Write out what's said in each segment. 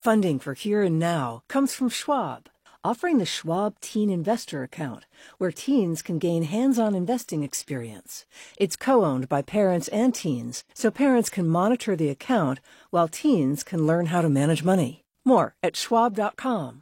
Funding for Here and Now comes from Schwab, offering the Schwab Teen Investor Account, where teens can gain hands-on investing experience. It's co-owned by parents and teens, so parents can monitor the account while teens can learn how to manage money. More at schwab.com.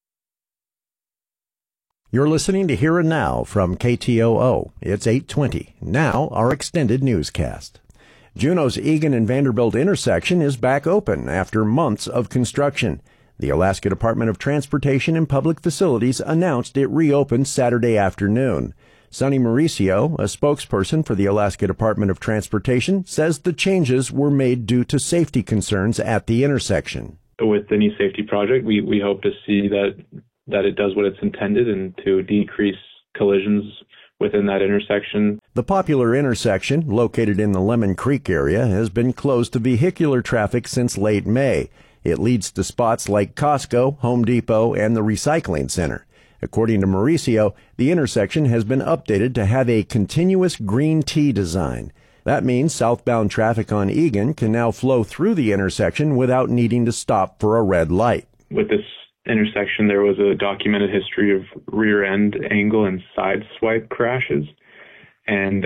You're listening to Here and Now from KTOO. It's 8:20. Now, our extended newscast. Juneau's Eagan and Vanderbilt intersection is back open after months of construction. The Alaska Department of Transportation and Public Facilities announced it reopened Saturday afternoon. Sonny Mauricio, a spokesperson for the Alaska Department of Transportation, says the changes were made due to safety concerns at the intersection. With the new safety project, we hope to see that it does what it's intended and to decrease collisions within that intersection. The popular intersection, located in the Lemon Creek area, has been closed to vehicular traffic since late May. It leads to spots like Costco, Home Depot, and the recycling center. According to Mauricio, the intersection has been updated to have a continuous green T design. That means southbound traffic on Eagan can now flow through the intersection without needing to stop for a red light. With this intersection, there was a documented history of rear end angle and side swipe crashes. And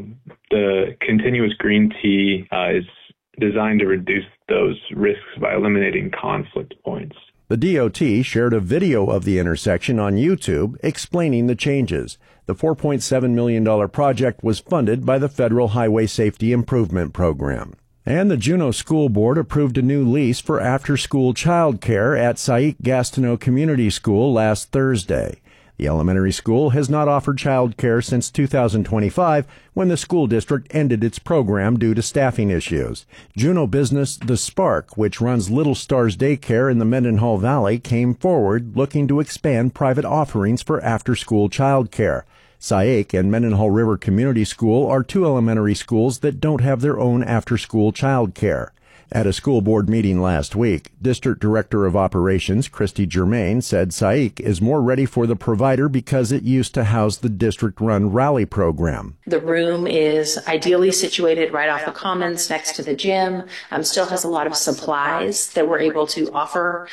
the continuous green T is designed to reduce those risks by eliminating conflict points. The DOT shared a video of the intersection on YouTube explaining the changes. The $4.7 million project was funded by the Federal Highway Safety Improvement Program. And the Juneau School Board approved a new lease for after-school child care at Saik-Gastineau Community School last Thursday. The elementary school has not offered child care since 2025, when the school district ended its program due to staffing issues. Juneau business The Spark, which runs Little Stars Daycare in the Mendenhall Valley, came forward looking to expand private offerings for after-school child care. Saik and Mendenhall River Community School are two elementary schools that don't have their own after-school child care. At a school board meeting last week, District Director of Operations Christy Germain said Saik is more ready for the provider because it used to house the district-run Rally program. The room is ideally situated right off the commons next to the gym, still has a lot of supplies that we're able to offer,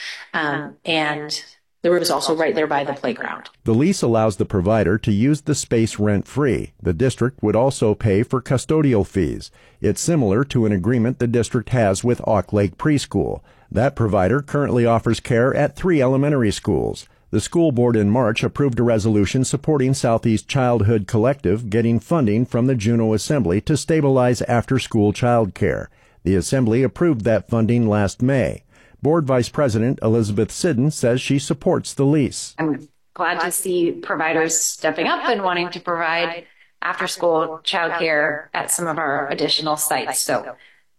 and the room is also right there by the playground. The lease allows the provider to use the space rent-free. The district would also pay for custodial fees. It's similar to an agreement the district has with Auk Lake Preschool. That provider currently offers care at 3 elementary schools. The school board in March approved a resolution supporting Southeast Childhood Collective getting funding from the Juneau Assembly to stabilize after-school child care. The Assembly approved that funding last May. Board Vice President Elizabeth Sidden says she supports the lease. I'm glad to see providers stepping up and wanting to provide after-school childcare at some of our additional sites. So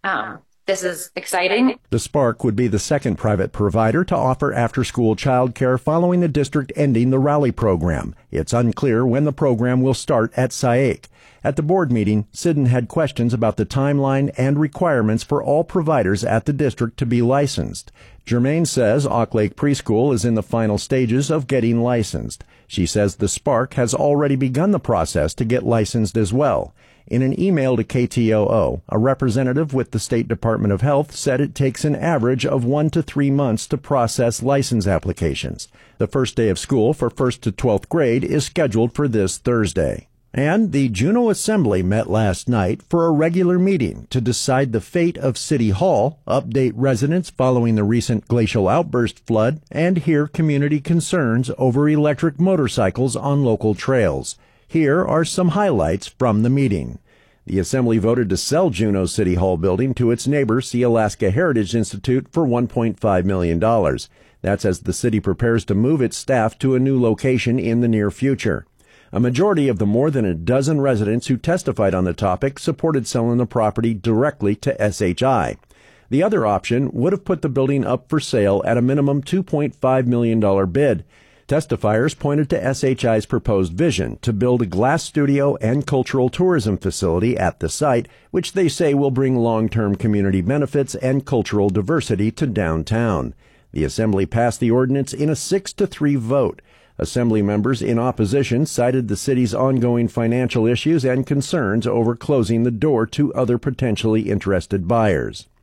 this is exciting. The Spark would be the second private provider to offer after-school childcare following the district ending the Rally program. It's unclear when the program will start at Saik. At the board meeting, Sidden had questions about the timeline and requirements for all providers at the district to be licensed. Germain says Auk Lake Preschool is in the final stages of getting licensed. She says the Spark has already begun the process to get licensed as well. In an email to KTOO, a representative with the State Department of Health said it takes an average of 1 to 3 months to process license applications. The first day of school for 1st to 12th grade is scheduled for this Thursday. And the Juneau Assembly met last night for a regular meeting to decide the fate of City Hall, update residents following the recent glacial outburst flood, and hear community concerns over electric motorcycles on local trails. Here are some highlights from the meeting. The Assembly voted to sell Juneau City Hall building to its neighbor, Sealaska Heritage Institute, for $1.5 million. That's as the city prepares to move its staff to a new location in the near future. A majority of the more than a dozen residents who testified on the topic supported selling the property directly to SHI. The other option would have put the building up for sale at a minimum $2.5 million bid. Testifiers pointed to SHI's proposed vision to build a glass studio and cultural tourism facility at the site, which they say will bring long-term community benefits and cultural diversity to downtown. The Assembly passed the ordinance in a 6-3 vote. Assembly members in opposition cited the city's ongoing financial issues and concerns over closing the door to other potentially interested buyers.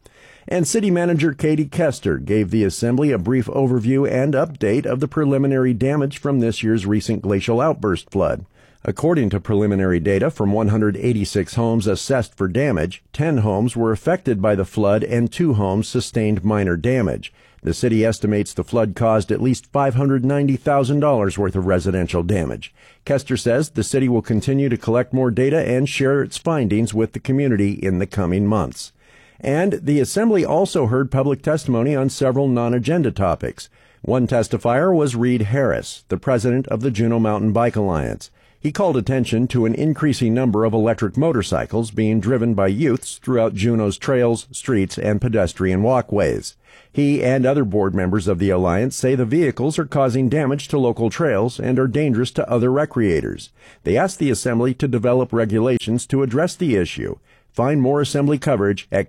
And City Manager Katie Kester gave the Assembly a brief overview and update of the preliminary damage from this year's recent glacial outburst flood. According to preliminary data from 186 homes assessed for damage, 10 homes were affected by the flood and 2 homes sustained minor damage. The city estimates the flood caused at least $590,000 worth of residential damage. Kester says the city will continue to collect more data and share its findings with the community in the coming months. And the Assembly also heard public testimony on several non-agenda topics. One testifier was Reed Harris, the president of the Juneau Mountain Bike Alliance. He called attention to an increasing number of electric motorcycles being driven by youths throughout Juneau's trails, streets, and pedestrian walkways. He and other board members of the Alliance say the vehicles are causing damage to local trails and are dangerous to other recreators. They asked the Assembly to develop regulations to address the issue. Find more Assembly coverage at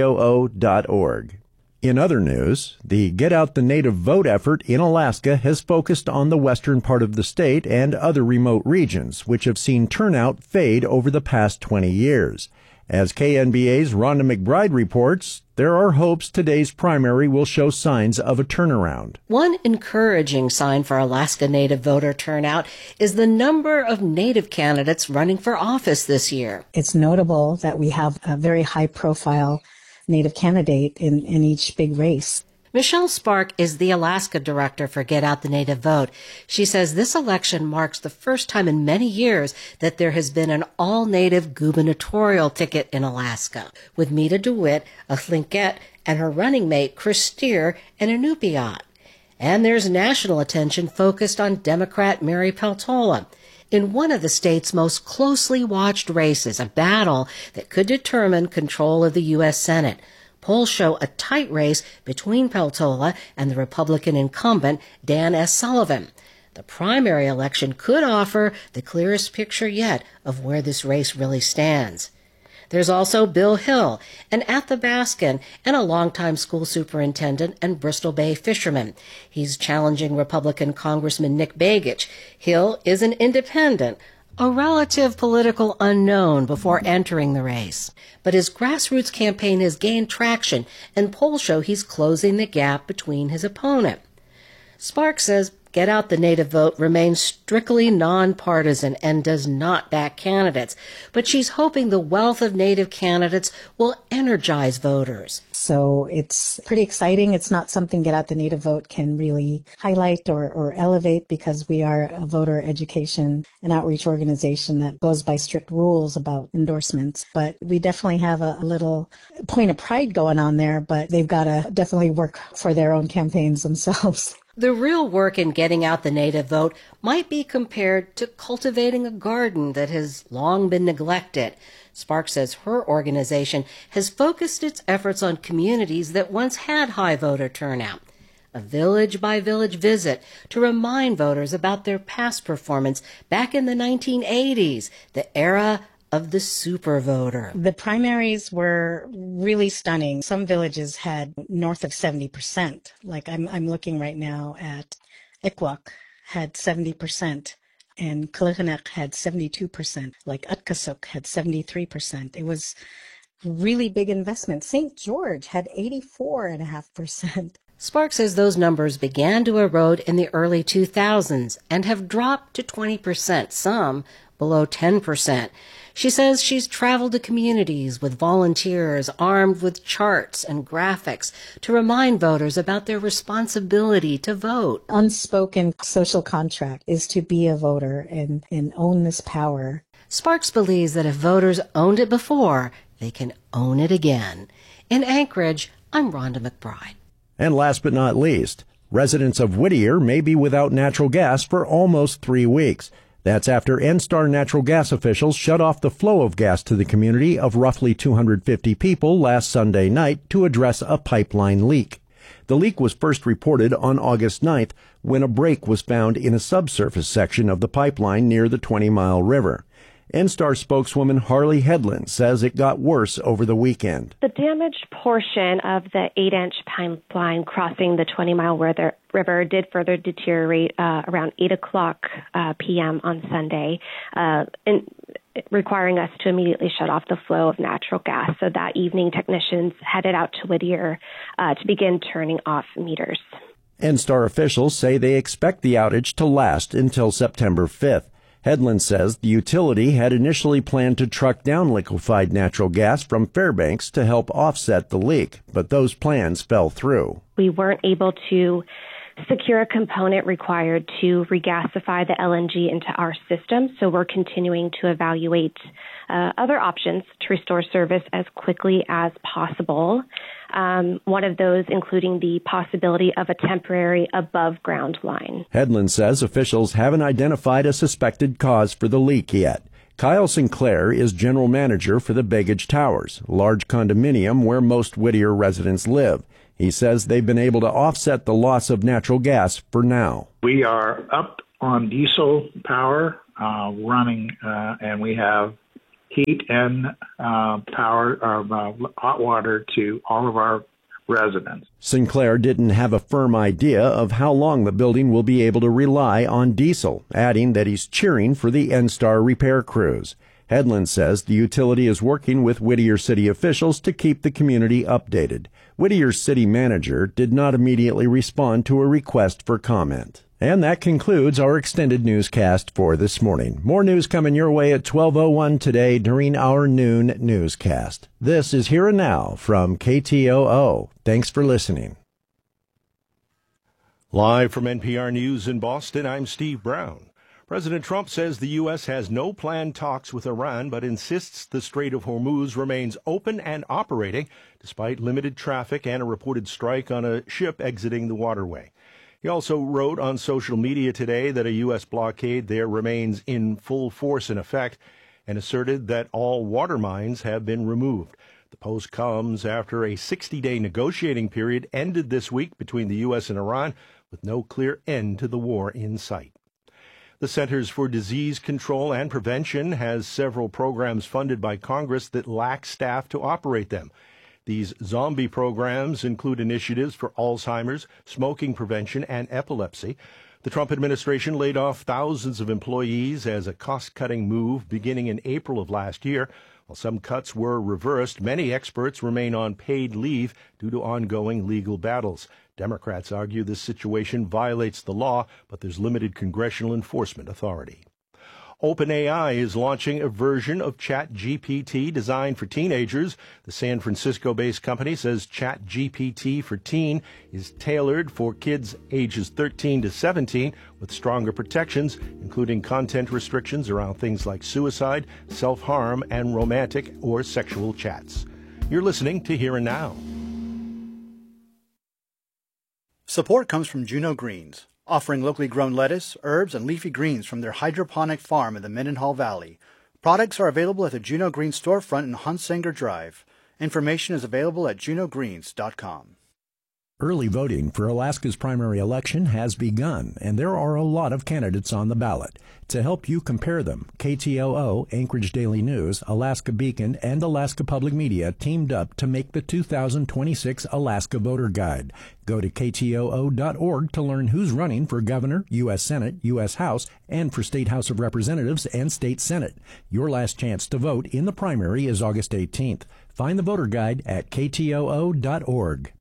ktoo.org. In other news, the Get Out the Native Vote effort in Alaska has focused on the western part of the state and other remote regions, which have seen turnout fade over the past 20 years. As KNBA's Rhonda McBride reports, there are hopes today's primary will show signs of a turnaround. One encouraging sign for Alaska Native voter turnout is the number of Native candidates running for office this year. It's notable that we have a very high-profile Native candidate in each big race. Michelle Spark is the Alaska director for Get Out the Native Vote. She says this election marks the first time in many years that there has been an all-Native gubernatorial ticket in Alaska, with Mita DeWitt, a Thlinkett, and her running mate, Chris Steer, an Inupiat. And there's national attention focused on Democrat Mary Peltola in one of the state's most closely watched races, a battle that could determine control of the U.S. Senate. Polls show a tight race between Peltola and the Republican incumbent, Dan S. Sullivan. The primary election could offer the clearest picture yet of where this race really stands. There's also Bill Hill, an Athabascan and a longtime school superintendent and Bristol Bay fisherman. He's challenging Republican Congressman Nick Begich. Hill is an independent, a relative political unknown before entering the race. But his grassroots campaign has gained traction, and polls show he's closing the gap between his opponent. Sparks says Get Out the Native Vote remains strictly nonpartisan and does not back candidates, but she's hoping the wealth of Native candidates will energize voters. So it's pretty exciting. It's not something Get Out the Native Vote can really highlight or elevate, because we are a voter education and outreach organization that goes by strict rules about endorsements. But we definitely have a little point of pride going on there, but they've got to definitely work for their own campaigns themselves. The real work in getting out the Native vote might be compared to cultivating a garden that has long been neglected. Sparks says her organization has focused its efforts on communities that once had high voter turnout. A village-by-village visit to remind voters about their past performance back in the 1980s, the era of the super voter. The primaries were really stunning. Some villages had north of 70%. Like I'm looking right now at Ikwak had 70%, and Kalihanek had 72%. Like Utkasuk had 73%. It was really big investment. St. George had 84.5%. Sparks says those numbers began to erode in the early 2000s and have dropped to 20%, some below 10%. She says she's traveled to communities with volunteers armed with charts and graphics to remind voters about their responsibility to vote. Unspoken social contract is to be a voter and own this power. Sparks believes that if voters owned it before, they can own it again. In Anchorage, I'm Rhonda McBride. And last but not least, residents of Whittier may be without natural gas for almost 3 weeks. That's after NSTAR natural gas officials shut off the flow of gas to the community of roughly 250 people last Sunday night to address a pipeline leak. The leak was first reported on August 9th when a break was found in a subsurface section of the pipeline near the 20 Mile River. NSTAR spokeswoman Harley Headland says it got worse over the weekend. The damaged portion of the 8-inch pipeline crossing the 20 Mile River did further deteriorate around 8 o'clock p.m. on Sunday. And requiring us to immediately shut off the flow of natural gas. So that evening, technicians headed out to Whittier to begin turning off meters. NSTAR officials say they expect the outage to last until September 5th. Headland says the utility had initially planned to truck down liquefied natural gas from Fairbanks to help offset the leak, but those plans fell through. We weren't able to secure a component required to regasify the LNG into our system, so we're continuing to evaluate other options to restore service as quickly as possible. One of those including the possibility of a temporary above-ground line. Headland says officials haven't identified a suspected cause for the leak yet. Kyle Sinclair is general manager for the Begage Towers, a large condominium where most Whittier residents live. He says they've been able to offset the loss of natural gas for now. We are up on diesel power running, and we have heat and power of hot water to all of our residents. Sinclair didn't have a firm idea of how long the building will be able to rely on diesel, adding that he's cheering for the NSTAR repair crews. Headland says the utility is working with Whittier city officials to keep the community updated. Whittier's city manager did not immediately respond to a request for comment. And that concludes our extended newscast for this morning. More news coming your way at 12:01 today during our noon newscast. This is Here and Now from KTOO. Thanks for listening. Live from NPR News in Boston, I'm Steve Brown. President Trump says the U.S. has no planned talks with Iran, but insists the Strait of Hormuz remains open and operating, despite limited traffic and a reported strike on a ship exiting the waterway. He also wrote on social media today that a U.S. blockade there remains in full force in effect and asserted that all water mines have been removed. The post comes after a 60-day negotiating period ended this week between the U.S. and Iran, with no clear end to the war in sight. The Centers for Disease Control and Prevention has several programs funded by Congress that lack staff to operate them. These zombie programs include initiatives for Alzheimer's, smoking prevention, and epilepsy. The Trump administration laid off thousands of employees as a cost-cutting move beginning in April of last year. While some cuts were reversed, many experts remain on paid leave due to ongoing legal battles. Democrats argue this situation violates the law, but there's limited congressional enforcement authority. OpenAI is launching a version of ChatGPT designed for teenagers. The San Francisco-based company says ChatGPT for Teen is tailored for kids ages 13 to 17 with stronger protections, including content restrictions around things like suicide, self-harm, and romantic or sexual chats. You're listening to Here and Now. Support comes from Juneau Greens, offering locally grown lettuce, herbs, and leafy greens from their hydroponic farm in the Mendenhall Valley. Products are available at the Juneau Greens storefront in Hunsanger Drive. Information is available at juneaugreens.com. Early voting for Alaska's primary election has begun, and there are a lot of candidates on the ballot. To help you compare them, KTOO, Anchorage Daily News, Alaska Beacon, and Alaska Public Media teamed up to make the 2026 Alaska Voter Guide. Go to ktoo.org to learn who's running for governor, U.S. Senate, U.S. House, and for State House of Representatives and State Senate. Your last chance to vote in the primary is August 18th. Find the voter guide at ktoo.org.